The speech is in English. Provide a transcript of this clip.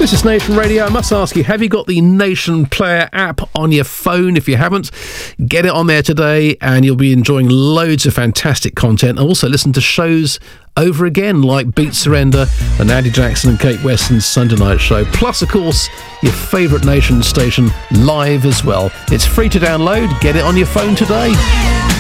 This is Nation Radio. I must ask you, have you got the Nation Player app on your phone? If you haven't, get it on there today and you'll be enjoying loads of fantastic content. And also listen to shows over again like Beat Surrender and Andy Jackson and Kate Weston's Sunday Night Show. Plus, of course, your favourite Nation station live as well. It's free to download. Get it on your phone today.